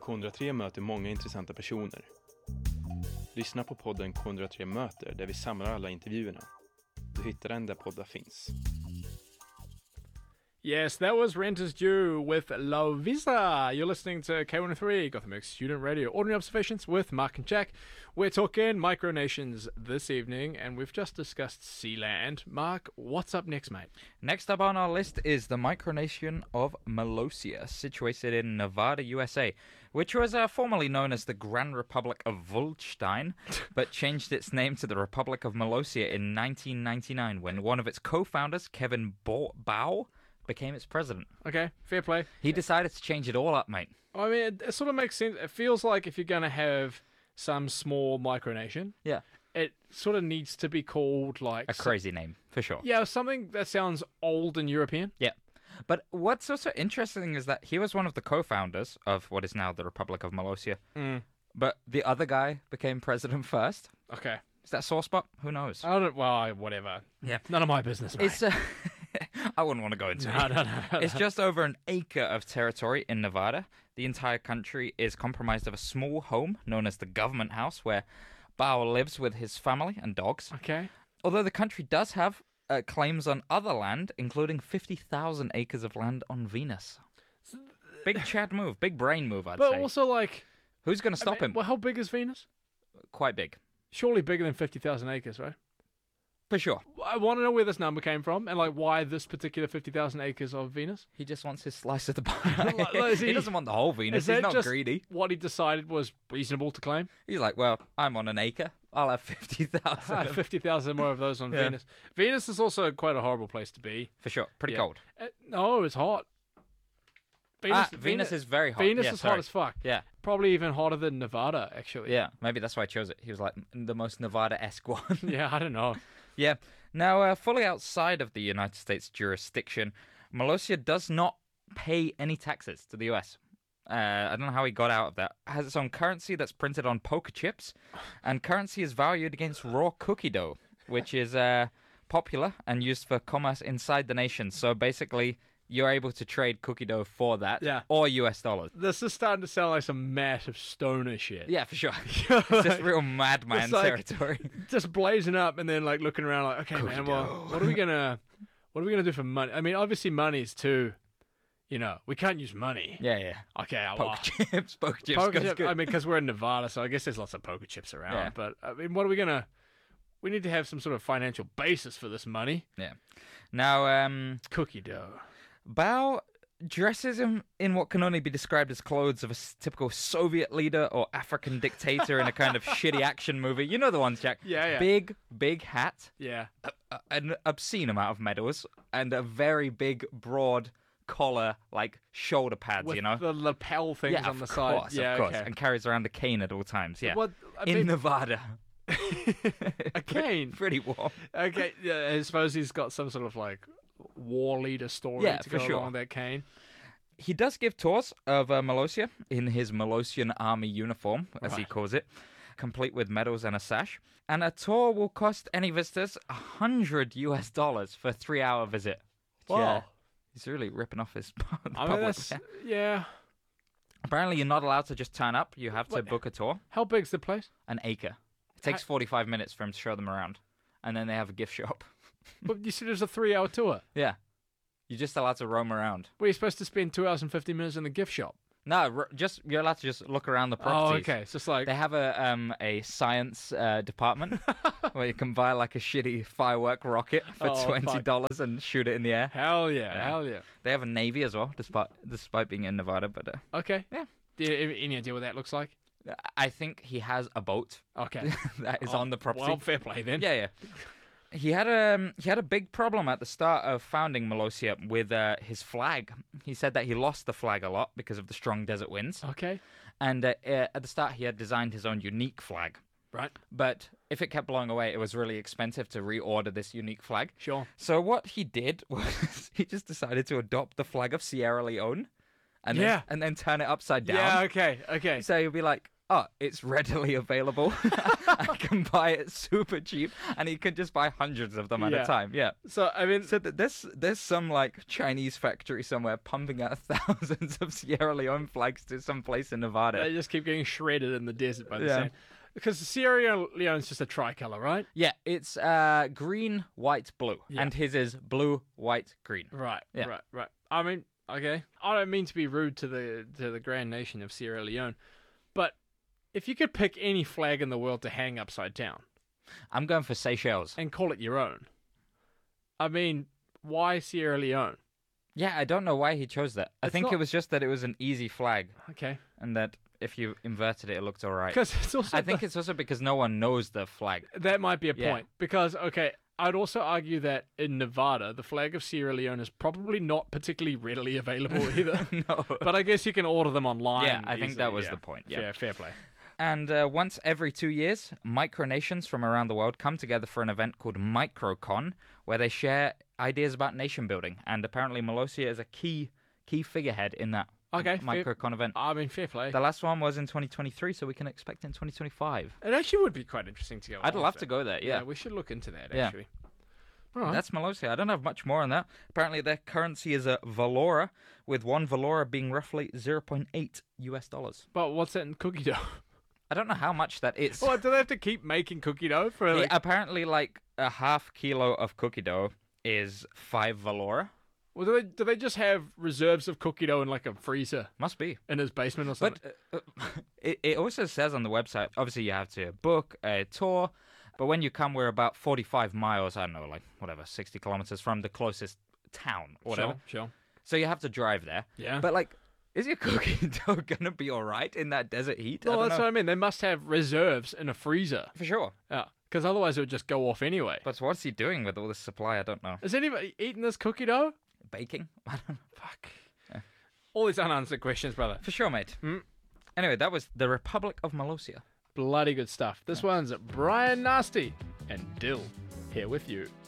K103 möter många intressanta personer. Lyssna på podden K103 möter där vi samlar alla intervjuerna. Du hittar den där poddar finns. Yes, that was Renters Due with Lovisa. You're listening to K103, Gotham X Student Radio. Ordinary Observations with Mark and Jack. We're talking micronations this evening, and we've just discussed Sealand. Mark, what's up next, mate? Next up on our list is the micronation of Molossia, situated in Nevada, USA, which was formerly known as the Grand Republic of Volstein, but changed its name to the Republic of Molossia in 1999 when one of its co-founders, Kevin Bao, became its president. Okay, fair play. He decided to change it all up, mate. I mean, it sort of makes sense. It feels like if you're going to have some small micronation, Yeah. it sort of needs to be called like... A crazy name, for sure. Yeah, something that sounds old and European. Yeah. But what's also interesting is that he was one of the co-founders of what is now the Republic of Molossia. But the other guy became president first. Okay. Is that a sore spot? Who knows? Well, whatever. Yeah. None of my business, mate. It's I wouldn't want to go into it. No. It's just over an acre of territory in Nevada. The entire country is comprised of a small home known as the Government House, where Bao lives with his family and dogs. Okay. Although the country does have claims on other land, including 50,000 acres of land on Venus. Big Chad move, big brain move, I'd But say. also, like... Who's going to stop him? Well, how big is Venus? Quite big. Surely bigger than 50,000 acres, right? For sure. I want to know where this number came from and like why this particular 50,000 acres of Venus. He just wants his slice of the pie. Is he doesn't want the whole Venus. Is that He's not just greedy. what he decided was reasonable to claim? He's like, well, I'm on an acre. I'll have 50,000. 50,000 more of those on Venus. Venus is also quite a horrible place to be. For sure. Pretty Yeah. cold. No, it's hot. Venus is very hot. Venus Yeah, is sorry. hot as fuck. Yeah. Probably even hotter than Nevada, actually. Yeah, maybe that's why I chose it. He was like the most Nevada-esque one. Yeah, I don't know. Yeah. Now, fully outside of the United States jurisdiction, Molossia does not pay any taxes to the US. I don't know how he got out of that. It has its own currency that's printed on poker chips, and currency is valued against raw cookie dough, which is popular and used for commerce inside the nation. So basically, you're able to trade cookie dough for that, or US dollars. This is starting to sound like some massive stoner shit. Yeah, for sure. It's just real madman It's like- territory. Just blazing up and then like looking around like, okay, man, well, what are we gonna do for money? I mean, obviously money is too, we can't use money. Yeah. Okay, Poker chips poker goes chip, good. I mean, because we're in Nevada, so I guess there's lots of poker chips around. Yeah. But I mean, we need to have some sort of financial basis for this money. Yeah. Now, Cookie dough. Bao dresses him in what can only be described as clothes of a typical Soviet leader or African dictator in a kind of shitty action movie. You know the ones, Jack. Yeah. Big hat, Yeah. an obscene amount of medals, and a very big, broad collar, like shoulder pads, With you know? the lapel things Yeah, on the side. course, Yeah, of course. okay. And carries around a cane at all times, yeah. What- I in mean- Nevada. A cane. Pretty warm. Okay, yeah, I suppose he's got some sort of like war leader story Yeah, to for go sure. along with that cane. He does give tours of Molossia in his Molossian army uniform, as he Right. calls it, complete with medals and a sash. And a tour will cost any visitors $100 for a 3-hour visit. Wow. Yeah, he's really ripping off his I mean, public. that's, yeah. Apparently, you're not allowed to just turn up. You have to book a tour. How big's the place? An acre. It takes 45 minutes for him to show them around. And then they have a gift shop. But you said it was a 3-hour tour. Yeah. You're just allowed to roam around. Were you supposed to spend 2 hours and 50 minutes in the gift shop? No, you're allowed to just look around the properties. Oh, okay. It's just like... They have a science department where you can buy like a shitty firework rocket for $20 and shoot it in the air. Hell yeah. They have a navy as well, despite being in Nevada. But Okay. yeah, Do you have any idea what that looks like? I think he has a boat Okay. that is on the property. Well, fair play then. Yeah. He had a big problem at the start of founding Molossia with his flag. He said that he lost the flag a lot because of the strong desert winds. Okay. And at the start, he had designed his own unique flag. Right. But if it kept blowing away, it was really expensive to reorder this unique flag. Sure. So what he did was he just decided to adopt the flag of Sierra Leone and then turn it upside down. Yeah, okay. So he'll be like, oh, it's readily available. I can buy it super cheap, and he can just buy hundreds of them at a time. Yeah. So I mean, So there's some like Chinese factory somewhere pumping out thousands of Sierra Leone flags to some place in Nevada. they just keep getting shredded in the desert by the Yeah. sand. Because Sierra Leone's just a tricolor, right? Yeah, it's green, white, blue, Yeah. and his is blue, white, green. Right, Yeah. right. I mean, okay. I don't mean to be rude to the grand nation of Sierra Leone, but if you could pick any flag in the world to hang upside down I'm going for Seychelles. and call it your own, I mean, why Sierra Leone? Yeah, I don't know why he chose that. I It's think not- it was just that it was an easy flag, Okay, and that if you inverted it, it looked all right. because it's also I think it's also because no one knows the flag. that might be a Yeah. point. Because okay, I'd also argue that in Nevada, the flag of Sierra Leone is probably not particularly readily available either. No. But I guess you can order them online. Yeah, I think that easily, was yeah. the point. Yeah. Fair play. And once every 2 years, micronations from around the world come together for an event called MicroCon, where they share ideas about nation building. And apparently, Molossia is a key figurehead in that Okay, MicroCon event. I mean, fair play. The last one was in 2023, so we can expect it in 2025. It actually would be quite interesting to go. I'd love after. to go there. Yeah. we should look into that Yeah. actually. All right. That's Molossia. I don't have much more on that. Apparently, their currency is a Valora, with one Valora being roughly $0.8 US. But what's that in cookie dough? I don't know how much that is. What, do they have to keep making cookie dough for Yeah, like? apparently, like a half kilo of cookie dough is 5 Valora. Well, do they just have reserves of cookie dough in like a freezer Must be. in his basement or something? But it also says on the website, obviously you have to book a tour, but when you come, we're about 45 miles, I don't know, like whatever, 60 kilometers from the closest town or whatever. Sure. So you have to drive there. Yeah. But like, is your cookie dough going to be all right in that desert heat? I Well, don't that's know. what I mean. They must have reserves in a freezer. For sure. Yeah. Because otherwise it would just go off anyway. But what's he doing with all this supply? I don't know. Is anybody eating this cookie dough? Baking? I don't know. Fuck. All these unanswered questions, brother. For sure, mate. Mm. Anyway, that was the Republic of Molossia. Bloody good stuff. This one's Brian Nasty and Dill here with you.